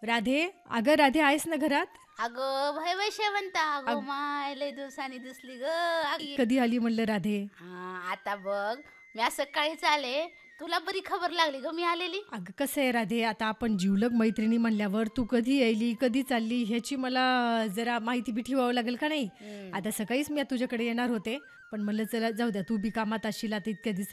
राधे, अगं राधे आहेस ना घरात? अगं भय वैशवंता अगो माय लय दिवसांनी दिसली ग कधी आली म्हणलं राधे? आता बघ मी आज सकाळीच आले. तुला बरी खबर लागली ग मी आलेली. अगं कसं आहे राधे, आता आपण जिवलग मैत्रिणी म्हणल्यावर तू कधी यायली, कधी चालली ह्याची मला जरा माहिती बी ठेवावं लागेल का नाही? हम्म. आता सकाळीच मी तुझ्याकडे येणार होते, पण म्हणलं चला जाऊ द्या, तू बी कामात असशील आता इतक्या दिवसात